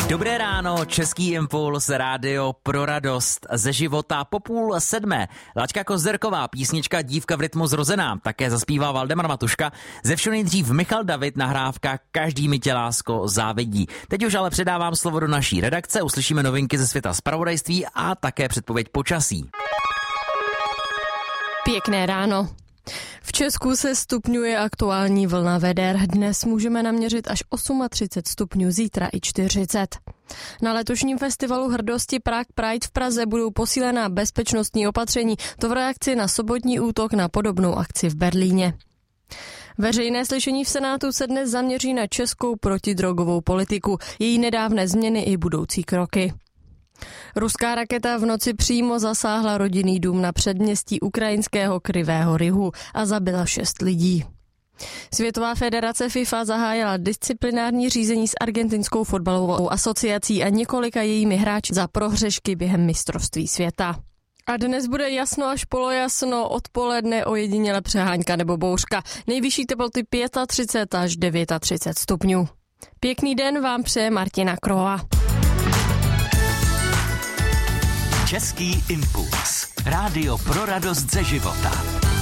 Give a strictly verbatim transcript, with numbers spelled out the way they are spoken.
Dobré ráno, Český impuls, rádio pro radost ze života po půl sedmé. Laďka Kozderková, písnička Dívka v rytmu zrozená, také zaspívá Valdemar Matuška. Ze všeho nejdřív Michal David, nahrávka Každý mi tě, lásko, závidí. Teď už ale předávám slovo do naší redakce, uslyšíme novinky ze světa zpravodajství a také předpověď počasí. Pěkné ráno. V Česku se stupňuje aktuální vlna veder. Dnes můžeme naměřit až třicet osm stupňů, zítra i čtyřicet. Na letošním festivalu hrdosti Prague Pride v Praze budou posílená bezpečnostní opatření, to v reakci na sobotní útok na podobnou akci v Berlíně. Veřejné slyšení v Senátu se dnes zaměří na českou protidrogovou politiku, její nedávné změny i budoucí kroky. Ruská raketa v noci přímo zasáhla rodinný dům na předměstí ukrajinského Krivého Rihu a zabila šest lidí. Světová federace FIFA zahájila disciplinární řízení s argentinskou fotbalovou asociací a několika jejími hráči za prohřešky během mistrovství světa. A dnes bude jasno až polojasno, odpoledne ojediněle přehánka nebo bouřka. Nejvyšší teploty třicet pět až třicet devět stupňů. Pěkný den vám přeje Martina Krova. Český impuls. Rádio pro radost ze života.